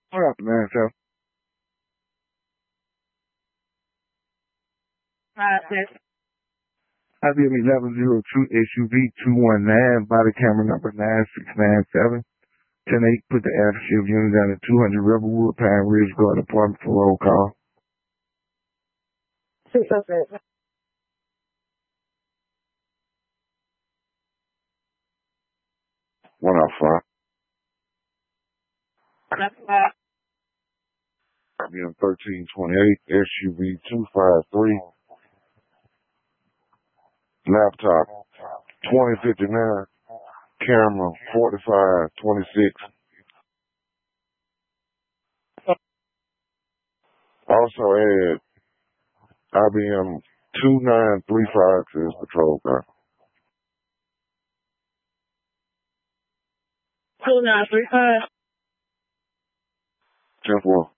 What up, man? So, IBM 1102 SUV 219, body camera number 9697. 10-8, put the aftershift unit down at 200 Rebelwood, Pine Ridge, Garden Apartment for roll call. 606. 105. IBM 1328 SUV 253. Laptop 2059. Camera 4526. Also add IBM 2935 to his patrol car. 2935. 10-4.